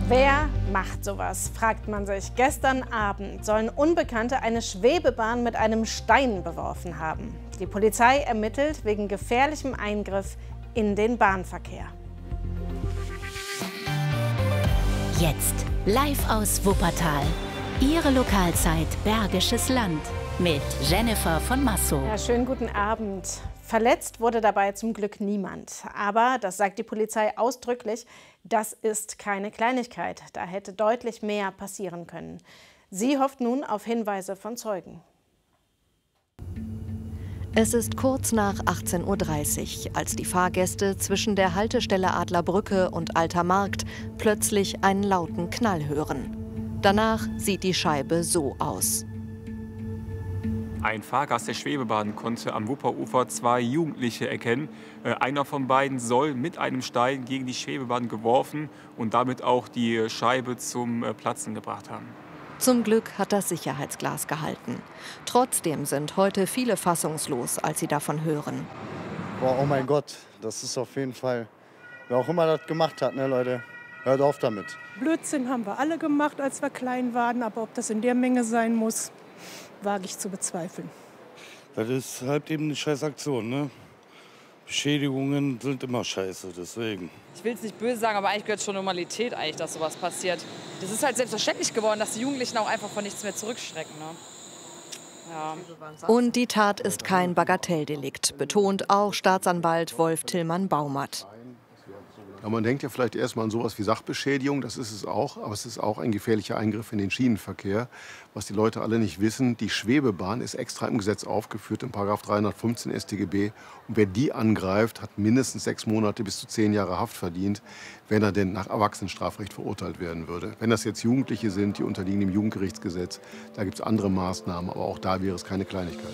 Wer macht sowas, fragt man sich. Gestern Abend sollen Unbekannte eine Schwebebahn mit einem Stein beworfen haben. Die Polizei ermittelt wegen gefährlichem Eingriff in den Bahnverkehr. Jetzt live aus Wuppertal. Ihre Lokalzeit Bergisches Land mit Jennifer von Massow. Ja, schönen guten Abend. Verletzt wurde dabei zum Glück niemand. Aber, das sagt die Polizei ausdrücklich, das ist keine Kleinigkeit. Da hätte deutlich mehr passieren können. Sie hofft nun auf Hinweise von Zeugen. Es ist kurz nach 18:30 Uhr, als die Fahrgäste zwischen der Haltestelle Adlerbrücke und Alter Markt plötzlich einen lauten Knall hören. Danach sieht die Scheibe so aus. Ein Fahrgast der Schwebebahn konnte am Wupperufer zwei Jugendliche erkennen. Einer von beiden soll mit einem Stein gegen die Schwebebahn geworfen und damit auch die Scheibe zum Platzen gebracht haben. Zum Glück hat das Sicherheitsglas gehalten. Trotzdem sind heute viele fassungslos, als sie davon hören. Boah, oh mein Gott, das ist auf jeden Fall, wer auch immer das gemacht hat, ne Leute, hört auf damit. Blödsinn haben wir alle gemacht, als wir klein waren, aber ob das in der Menge sein muss, wage ich zu bezweifeln. Das ist halt eben eine Scheißaktion, ne? Beschädigungen sind immer scheiße, deswegen. Ich will es nicht böse sagen, aber eigentlich gehört es schon Normalität, eigentlich, dass sowas passiert. Das ist halt selbstverständlich geworden, dass die Jugendlichen auch einfach von nichts mehr zurückschrecken. Ne? Ja. Und die Tat ist kein Bagatelldelikt, betont auch Staatsanwalt Wolf Tillmann-Baumatt. Ja, man denkt ja vielleicht erstmal an sowas wie Sachbeschädigung, das ist es auch, aber es ist auch ein gefährlicher Eingriff in den Schienenverkehr. Was die Leute alle nicht wissen, die Schwebebahn ist extra im Gesetz aufgeführt, in § 315 StGB. Und wer die angreift, hat mindestens 6 Monate bis zu 10 Jahre Haft verdient, wenn er denn nach Erwachsenenstrafrecht verurteilt werden würde. Wenn das jetzt Jugendliche sind, die unterliegen dem Jugendgerichtsgesetz, da gibt es andere Maßnahmen, aber auch da wäre es keine Kleinigkeit.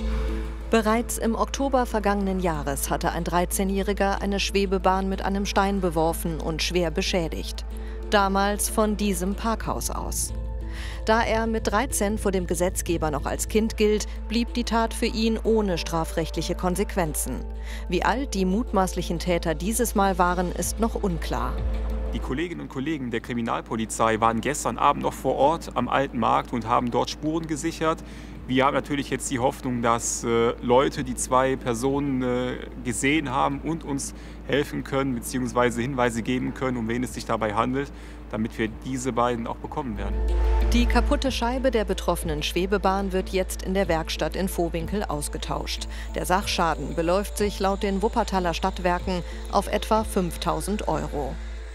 Bereits im Oktober vergangenen Jahres hatte ein 13-Jähriger eine Schwebebahn mit einem Stein beworfen und schwer beschädigt. Damals von diesem Parkhaus aus. Da er mit 13 vor dem Gesetzgeber noch als Kind gilt, blieb die Tat für ihn ohne strafrechtliche Konsequenzen. Wie alt die mutmaßlichen Täter dieses Mal waren, ist noch unklar. Die Kolleginnen und Kollegen der Kriminalpolizei waren gestern Abend noch vor Ort am Alten Markt und haben dort Spuren gesichert. Wir haben natürlich jetzt die Hoffnung, dass Leute die zwei Personen gesehen haben und uns helfen können bzw. Hinweise geben können, um wen es sich dabei handelt, damit wir diese beiden auch bekommen werden. Die kaputte Scheibe der betroffenen Schwebebahn wird jetzt in der Werkstatt in Vohwinkel ausgetauscht. Der Sachschaden beläuft sich laut den Wuppertaler Stadtwerken auf etwa 5.000 €.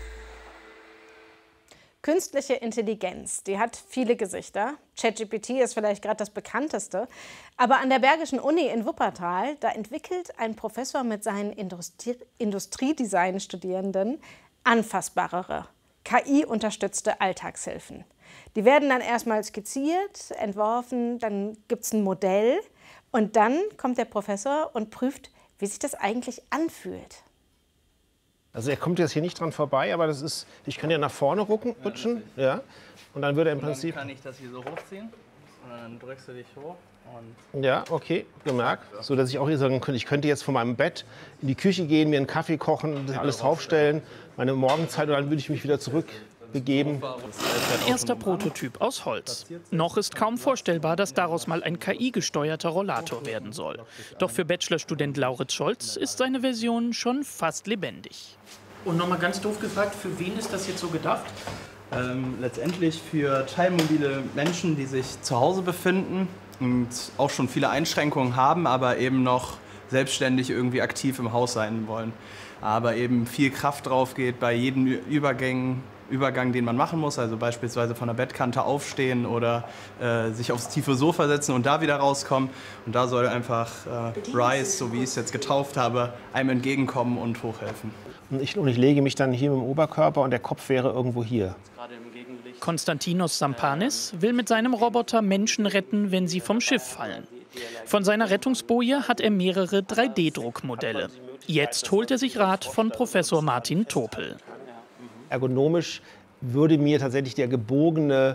Künstliche Intelligenz, die hat viele Gesichter. ChatGPT ist vielleicht gerade das bekannteste. Aber an der Bergischen Uni in Wuppertal, da entwickelt ein Professor mit seinen Industriedesign-Studierenden anfassbarere, KI-unterstützte Alltagshilfen. Die werden dann erstmal skizziert, entworfen, dann gibt es ein Modell und dann kommt der Professor und prüft, wie sich das eigentlich anfühlt. Also er kommt jetzt hier nicht dran vorbei, aber das ist, ich kann ja nach vorne rutschen, ja, und dann würde er im Prinzip... Dann kann ich das hier so hochziehen und dann drückst du dich hoch. Und ja, okay, gemerkt. So dass ich auch hier sagen könnte, ich könnte jetzt von meinem Bett in die Küche gehen, mir einen Kaffee kochen, das alles draufstellen, meine Morgenzeit, und dann würde ich mich wieder zurückbegeben. Erster Prototyp aus Holz. Noch ist kaum vorstellbar, dass daraus mal ein KI-gesteuerter Rollator werden soll. Doch für Bachelorstudent Lauritz Scholz ist seine Version schon fast lebendig. Und nochmal ganz doof gefragt, für wen ist das jetzt so gedacht? Letztendlich für teilmobile Menschen, die sich zu Hause befinden und auch schon viele Einschränkungen haben, aber eben noch selbstständig irgendwie aktiv im Haus sein wollen. Aber eben viel Kraft drauf geht bei jedem Übergang, den man machen muss, also beispielsweise von der Bettkante aufstehen oder sich aufs tiefe Sofa setzen und da wieder rauskommen. Und da soll einfach Rise, so wie ich es jetzt getauft habe, einem entgegenkommen und hochhelfen. Und ich lege mich dann hier mit dem Oberkörper und der Kopf wäre irgendwo hier. Konstantinos Sampanis will mit seinem Roboter Menschen retten, wenn sie vom Schiff fallen. Von seiner Rettungsboje hat er mehrere 3D-Druckmodelle. Jetzt holt er sich Rat von Professor Martin Topel. Ergonomisch würde mir tatsächlich der gebogene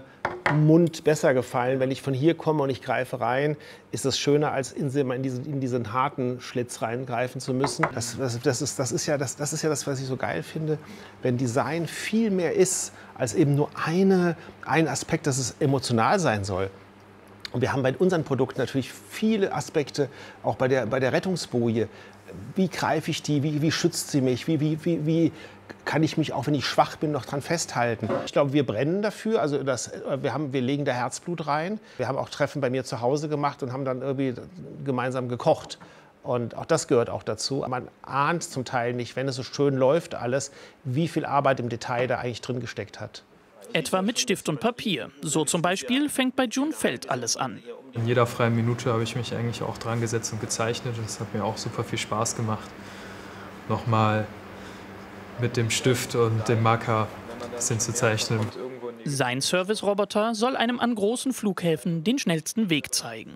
Mund besser gefallen. Wenn ich von hier komme und ich greife rein, ist es schöner, als in diesen harten Schlitz reingreifen zu müssen. Das ist ja das, was ich so geil finde, wenn Design viel mehr ist als eben nur ein Aspekt, dass es emotional sein soll. Und wir haben bei unseren Produkten natürlich viele Aspekte, auch bei der Rettungsboje. Wie greife ich die? Wie schützt sie mich? Wie kann ich mich, auch wenn ich schwach bin, noch dran festhalten? Ich glaube, wir brennen dafür. Also wir legen da Herzblut rein. Wir haben auch Treffen bei mir zu Hause gemacht und haben dann irgendwie gemeinsam gekocht. Und auch das gehört auch dazu. Man ahnt zum Teil nicht, wenn es so schön läuft alles, wie viel Arbeit im Detail da eigentlich drin gesteckt hat. Etwa mit Stift und Papier. So zum Beispiel fängt bei June Feld alles an. In jeder freien Minute habe ich mich eigentlich auch dran gesetzt und gezeichnet. Das hat mir auch super viel Spaß gemacht. Nochmal mit dem Stift und dem Marker ein bisschen zu zeichnen. Sein Service-Roboter soll einem an großen Flughäfen den schnellsten Weg zeigen.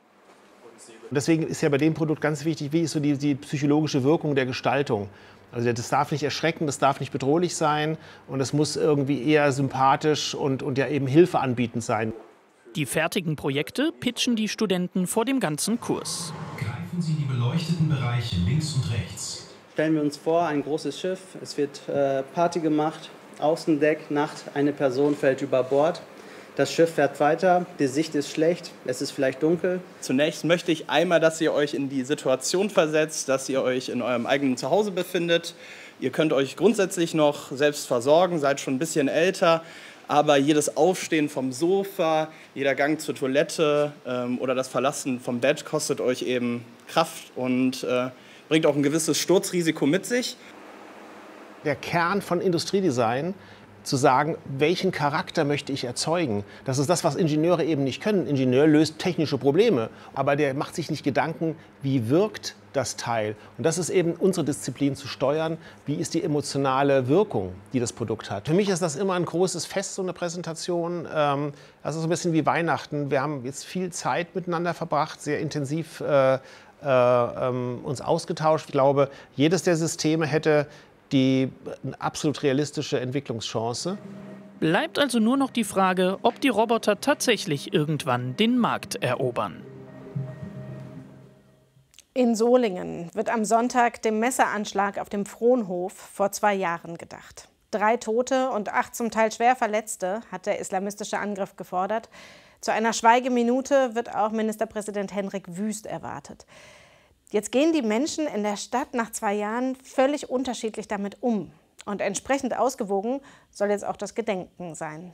Deswegen ist ja bei dem Produkt ganz wichtig, wie ist so die psychologische Wirkung der Gestaltung. Also das darf nicht erschrecken, das darf nicht bedrohlich sein und es muss irgendwie eher sympathisch und ja eben Hilfe anbietend sein. Die fertigen Projekte pitchen die Studenten vor dem ganzen Kurs. Greifen Sie die beleuchteten Bereiche links und rechts. Stellen wir uns vor, ein großes Schiff, es wird Party gemacht, Außendeck, Nacht, eine Person fällt über Bord. Das Schiff fährt weiter, die Sicht ist schlecht, es ist vielleicht dunkel. Zunächst möchte ich einmal, dass ihr euch in die Situation versetzt, dass ihr euch in eurem eigenen Zuhause befindet. Ihr könnt euch grundsätzlich noch selbst versorgen, seid schon ein bisschen älter, aber jedes Aufstehen vom Sofa, jeder Gang zur Toilette oder das Verlassen vom Bett kostet euch eben Kraft und bringt auch ein gewisses Sturzrisiko mit sich. Der Kern von Industriedesign, zu sagen, welchen Charakter möchte ich erzeugen. Das ist das, was Ingenieure eben nicht können. Ein Ingenieur löst technische Probleme, aber der macht sich nicht Gedanken, wie wirkt das Teil. Und das ist eben unsere Disziplin, zu steuern, wie ist die emotionale Wirkung, die das Produkt hat. Für mich ist das immer ein großes Fest, so eine Präsentation. Das ist so ein bisschen wie Weihnachten. Wir haben jetzt viel Zeit miteinander verbracht, sehr intensiv uns ausgetauscht. Ich glaube, jedes der Systeme hätte eine absolut realistische Entwicklungschance. Bleibt also nur noch die Frage, ob die Roboter tatsächlich irgendwann den Markt erobern. In Solingen wird am Sonntag dem Messeranschlag auf dem Frohnhof vor 2 Jahren gedacht. 3 Tote und 8 zum Teil schwer Verletzte hat der islamistische Angriff gefordert. Zu einer Schweigeminute wird auch Ministerpräsident Hendrik Wüst erwartet. Jetzt gehen die Menschen in der Stadt nach 2 Jahren völlig unterschiedlich damit um. Und entsprechend ausgewogen soll jetzt auch das Gedenken sein.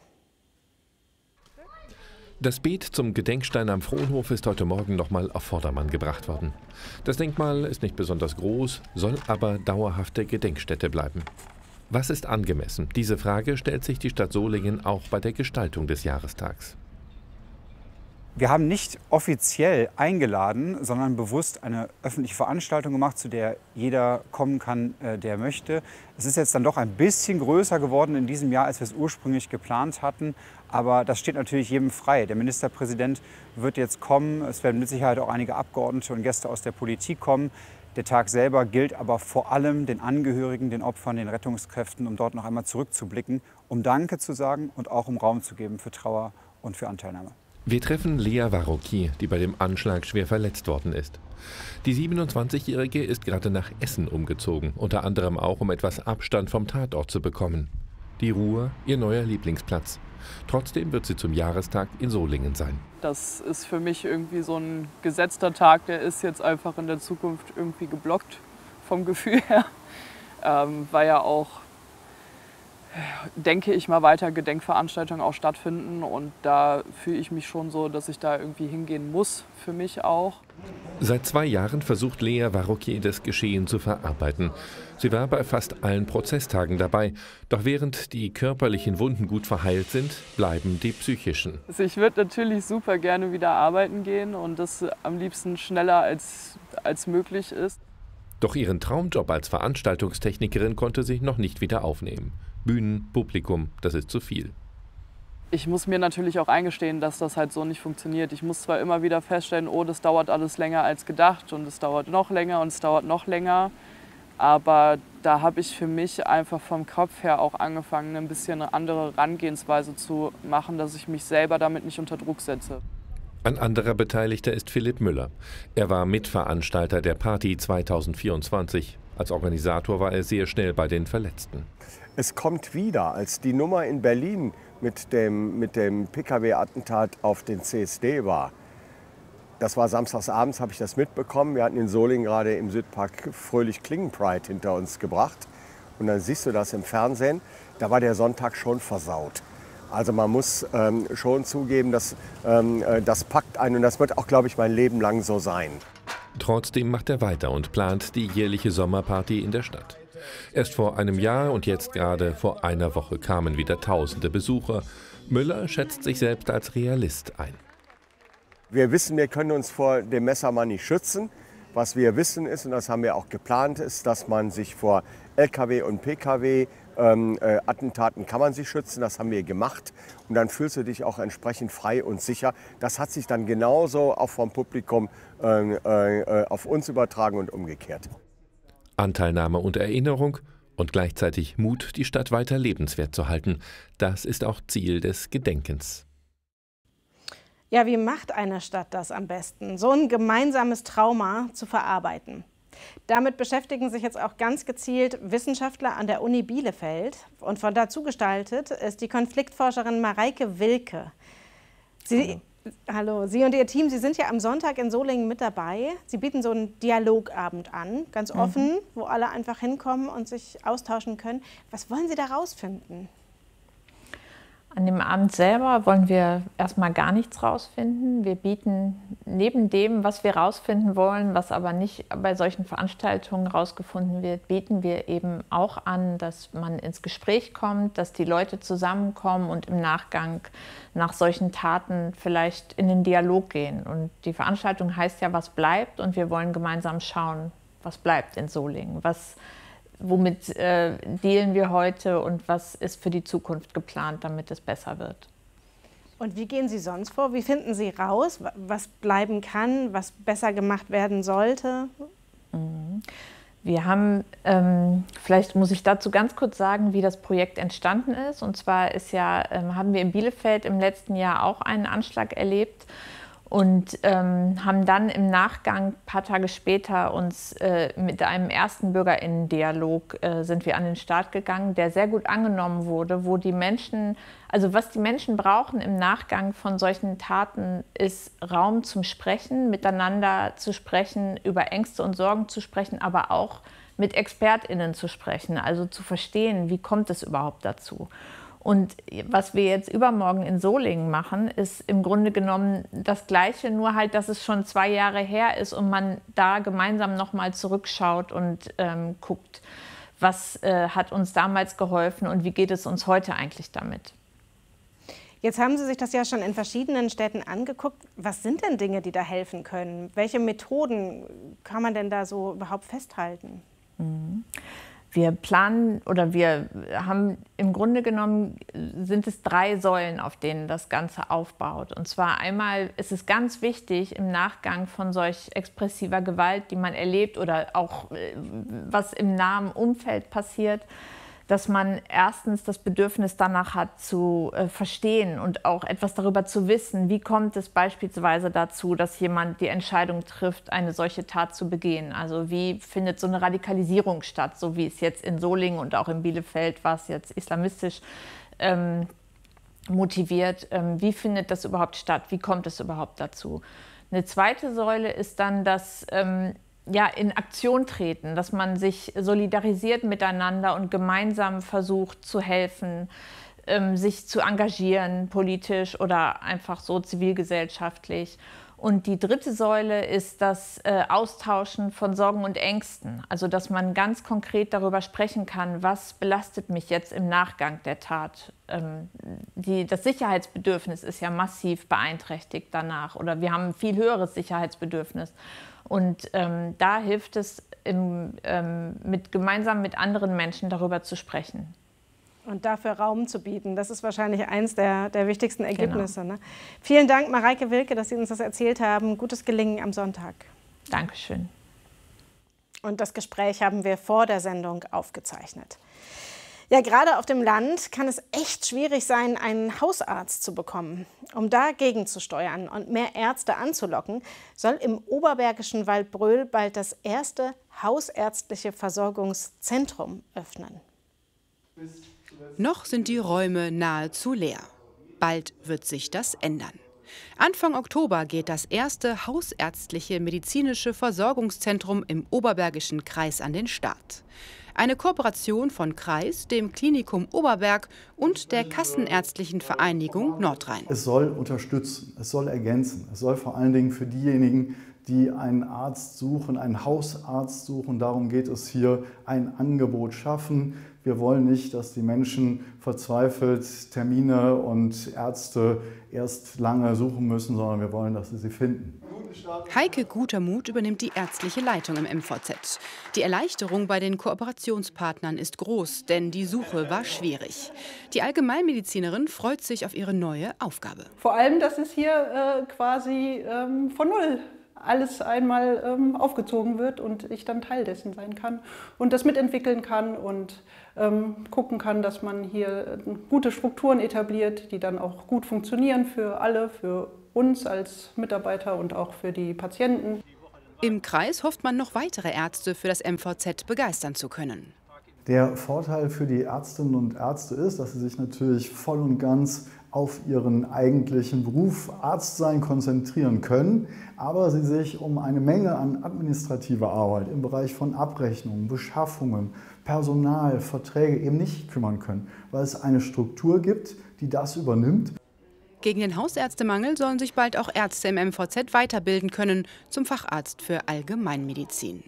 Das Beet zum Gedenkstein am Frohnhof ist heute Morgen nochmal auf Vordermann gebracht worden. Das Denkmal ist nicht besonders groß, soll aber dauerhafte Gedenkstätte bleiben. Was ist angemessen? Diese Frage stellt sich die Stadt Solingen auch bei der Gestaltung des Jahrestags. Wir haben nicht offiziell eingeladen, sondern bewusst eine öffentliche Veranstaltung gemacht, zu der jeder kommen kann, der möchte. Es ist jetzt dann doch ein bisschen größer geworden in diesem Jahr, als wir es ursprünglich geplant hatten. Aber das steht natürlich jedem frei. Der Ministerpräsident wird jetzt kommen. Es werden mit Sicherheit auch einige Abgeordnete und Gäste aus der Politik kommen. Der Tag selber gilt aber vor allem den Angehörigen, den Opfern, den Rettungskräften, um dort noch einmal zurückzublicken, um Danke zu sagen und auch um Raum zu geben für Trauer und für Anteilnahme. Wir treffen Lea Warocki, die bei dem Anschlag schwer verletzt worden ist. Die 27-Jährige ist gerade nach Essen umgezogen, unter anderem auch, um etwas Abstand vom Tatort zu bekommen. Die Ruhr, ihr neuer Lieblingsplatz. Trotzdem wird sie zum Jahrestag in Solingen sein. Das ist für mich irgendwie so ein gesetzter Tag, der ist jetzt einfach in der Zukunft irgendwie geblockt vom Gefühl her, weil ja auch, denke ich mal, weiter Gedenkveranstaltungen auch stattfinden und da fühle ich mich schon so, dass ich da irgendwie hingehen muss, für mich auch. Seit 2 Jahren versucht Lea Warocki, das Geschehen zu verarbeiten. Sie war bei fast allen Prozesstagen dabei, doch während die körperlichen Wunden gut verheilt sind, bleiben die psychischen. Also ich würde natürlich super gerne wieder arbeiten gehen und das am liebsten schneller als möglich ist. Doch ihren Traumjob als Veranstaltungstechnikerin konnte sie noch nicht wieder aufnehmen. Bühnen, Publikum, das ist zu viel. Ich muss mir natürlich auch eingestehen, dass das halt so nicht funktioniert. Ich muss zwar immer wieder feststellen, oh, das dauert alles länger als gedacht und es dauert noch länger und es dauert noch länger. Aber da habe ich für mich einfach vom Kopf her auch angefangen, ein bisschen eine andere Herangehensweise zu machen, dass ich mich selber damit nicht unter Druck setze. Ein anderer Beteiligter ist Philipp Müller. Er war Mitveranstalter der Party 2024. Als Organisator war er sehr schnell bei den Verletzten. Es kommt wieder, als die Nummer in Berlin mit dem Pkw-Attentat auf den CSD war. Das war samstagsabends, habe ich das mitbekommen. Wir hatten in Solingen gerade im Südpark Fröhlich Klingen-Pride hinter uns gebracht. Und dann siehst du das im Fernsehen. Da war der Sonntag schon versaut. Also man muss schon zugeben, dass das packt einen. Und das wird auch, glaube ich, mein Leben lang so sein. Trotzdem macht er weiter und plant die jährliche Sommerparty in der Stadt. Erst vor einem Jahr und jetzt gerade vor einer Woche kamen wieder tausende Besucher. Müller schätzt sich selbst als Realist ein. Wir wissen, wir können uns vor dem Messermann nicht schützen. Was wir wissen ist, und das haben wir auch geplant, ist, dass man sich vor Lkw und Pkw Attentaten kann man sich schützen, das haben wir gemacht. Und dann fühlst du dich auch entsprechend frei und sicher. Das hat sich dann genauso auch vom Publikum auf uns übertragen und umgekehrt. Anteilnahme und Erinnerung und gleichzeitig Mut, die Stadt weiter lebenswert zu halten. Das ist auch Ziel des Gedenkens. Ja, wie macht eine Stadt das am besten, so ein gemeinsames Trauma zu verarbeiten? Damit beschäftigen sich jetzt auch ganz gezielt Wissenschaftler an der Uni Bielefeld. Und von dazu gestaltet ist die Konfliktforscherin Mareike Wilke. Hallo, Sie und Ihr Team, Sie sind ja am Sonntag in Solingen mit dabei. Sie bieten so einen Dialogabend an, ganz offen, wo alle einfach hinkommen und sich austauschen können. Was wollen Sie da rausfinden? An dem Abend selber wollen wir erstmal gar nichts rausfinden. Wir bieten neben dem, was wir rausfinden wollen, was aber nicht bei solchen Veranstaltungen rausgefunden wird, bieten wir eben auch an, dass man ins Gespräch kommt, dass die Leute zusammenkommen und im Nachgang nach solchen Taten vielleicht in den Dialog gehen. Und die Veranstaltung heißt ja, was bleibt, und wir wollen gemeinsam schauen, was bleibt in Solingen, womit dealen wir heute und was ist für die Zukunft geplant, damit es besser wird. Und wie gehen Sie sonst vor? Wie finden Sie raus, was bleiben kann, was besser gemacht werden sollte? Wir haben, vielleicht muss ich dazu ganz kurz sagen, wie das Projekt entstanden ist. Und zwar haben wir in Bielefeld im letzten Jahr auch einen Anschlag erlebt. Und haben dann im Nachgang, ein paar Tage später, uns mit einem ersten BürgerInnen-Dialog sind wir an den Start gegangen, der sehr gut angenommen wurde, wo die Menschen, also was die Menschen brauchen im Nachgang von solchen Taten, ist Raum zum Sprechen, miteinander zu sprechen, über Ängste und Sorgen zu sprechen, aber auch mit ExpertInnen zu sprechen, also zu verstehen, wie kommt es überhaupt dazu. Und was wir jetzt übermorgen in Solingen machen, ist im Grunde genommen das Gleiche, nur halt, dass es schon 2 Jahre her ist und man da gemeinsam nochmal zurückschaut und guckt, was hat uns damals geholfen und wie geht es uns heute eigentlich damit. Jetzt haben Sie sich das ja schon in verschiedenen Städten angeguckt. Was sind denn Dinge, die da helfen können? Welche Methoden kann man denn da so überhaupt festhalten? Wir planen oder wir haben im Grunde genommen, sind es 3 Säulen, auf denen das Ganze aufbaut. Und zwar einmal ist es ganz wichtig im Nachgang von solch expressiver Gewalt, die man erlebt oder auch was im nahen Umfeld passiert, dass man erstens das Bedürfnis danach hat zu verstehen und auch etwas darüber zu wissen, wie kommt es beispielsweise dazu, dass jemand die Entscheidung trifft, eine solche Tat zu begehen. Also wie findet so eine Radikalisierung statt, so wie es jetzt in Solingen und auch in Bielefeld war es jetzt islamistisch motiviert. Wie findet das überhaupt statt? Wie kommt es überhaupt dazu? Eine zweite Säule ist dann das in Aktion treten, dass man sich solidarisiert miteinander und gemeinsam versucht zu helfen, sich zu engagieren, politisch oder einfach so zivilgesellschaftlich. Und die dritte Säule ist das Austauschen von Sorgen und Ängsten. Also dass man ganz konkret darüber sprechen kann, was belastet mich jetzt im Nachgang der Tat. Das Sicherheitsbedürfnis ist ja massiv beeinträchtigt danach oder wir haben ein viel höheres Sicherheitsbedürfnis. Und da hilft es, gemeinsam mit anderen Menschen darüber zu sprechen. Und dafür Raum zu bieten, das ist wahrscheinlich eins der wichtigsten Ergebnisse. Genau. Ne? Vielen Dank, Mareike Wilke, dass Sie uns das erzählt haben. Gutes Gelingen am Sonntag. Dankeschön. Und das Gespräch haben wir vor der Sendung aufgezeichnet. Ja, gerade auf dem Land kann es echt schwierig sein, einen Hausarzt zu bekommen. Um dagegen zu steuern und mehr Ärzte anzulocken, soll im oberbergischen Waldbröl bald das erste hausärztliche Versorgungszentrum öffnen. Noch sind die Räume nahezu leer. Bald wird sich das ändern. Anfang Oktober geht das erste hausärztliche medizinische Versorgungszentrum im Oberbergischen Kreis an den Start. Eine Kooperation von Kreis, dem Klinikum Oberberg und der Kassenärztlichen Vereinigung Nordrhein. Es soll unterstützen, es soll ergänzen. Es soll vor allen Dingen für diejenigen, die einen Arzt suchen, einen Hausarzt suchen, darum geht es hier, ein Angebot schaffen. Wir wollen nicht, dass die Menschen verzweifelt Termine und Ärzte erst lange suchen müssen, sondern wir wollen, dass sie finden. Heike Gutermuth übernimmt die ärztliche Leitung im MVZ. Die Erleichterung bei den Kooperationspartnern ist groß, denn die Suche war schwierig. Die Allgemeinmedizinerin freut sich auf ihre neue Aufgabe. Vor allem, dass es hier quasi von Null alles einmal aufgezogen wird und ich dann Teil dessen sein kann und das mitentwickeln kann und gucken kann, dass man hier gute Strukturen etabliert, die dann auch gut funktionieren für alle, für uns als Mitarbeiter und auch für die Patienten. Im Kreis hofft man, noch weitere Ärzte für das MVZ begeistern zu können. Der Vorteil für die Ärztinnen und Ärzte ist, dass sie sich natürlich voll und ganz auf ihren eigentlichen Beruf Arztsein konzentrieren können, aber sie sich um eine Menge an administrativer Arbeit im Bereich von Abrechnungen, Beschaffungen, Personal, Verträge eben nicht kümmern können, weil es eine Struktur gibt, die das übernimmt. Gegen den Hausärztemangel sollen sich bald auch Ärzte im MVZ weiterbilden können zum Facharzt für Allgemeinmedizin.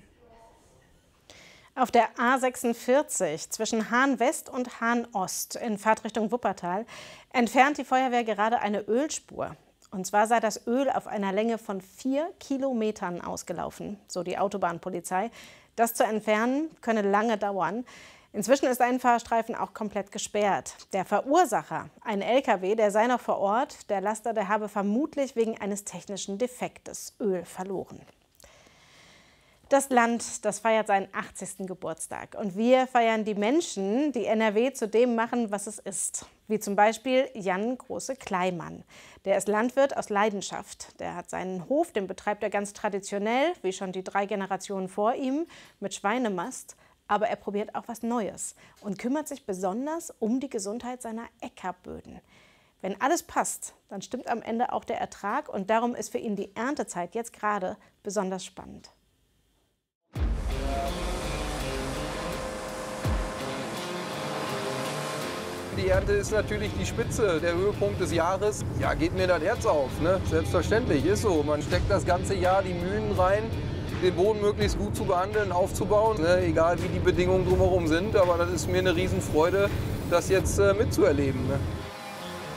Auf der A46 zwischen Hahn-West und Hahn-Ost in Fahrtrichtung Wuppertal entfernt die Feuerwehr gerade eine Ölspur. Und zwar sei das Öl auf einer Länge von 4 Kilometern ausgelaufen, so die Autobahnpolizei. Das zu entfernen könne lange dauern. Inzwischen ist ein Fahrstreifen auch komplett gesperrt. Der Verursacher, ein LKW, der sei noch vor Ort. Der Laster, der habe vermutlich wegen eines technischen Defektes Öl verloren. Das Land, das feiert seinen 80. Geburtstag. Und wir feiern die Menschen, die NRW zu dem machen, was es ist. Wie zum Beispiel Jan Große-Kleimann. Der ist Landwirt aus Leidenschaft. Der hat seinen Hof, den betreibt er ganz traditionell, wie schon die 3 Generationen vor ihm, mit Schweinemast. Aber er probiert auch was Neues und kümmert sich besonders um die Gesundheit seiner Äckerböden. Wenn alles passt, dann stimmt am Ende auch der Ertrag und darum ist für ihn die Erntezeit jetzt gerade besonders spannend. Die Ernte ist natürlich die Spitze, der Höhepunkt des Jahres. Ja, geht mir das Herz auf, ne? Selbstverständlich, ist so. Man steckt das ganze Jahr die Mühen rein, den Boden möglichst gut zu behandeln, aufzubauen, ne? Egal wie die Bedingungen drumherum sind. Aber das ist mir eine Riesenfreude, das jetzt mitzuerleben. Ne?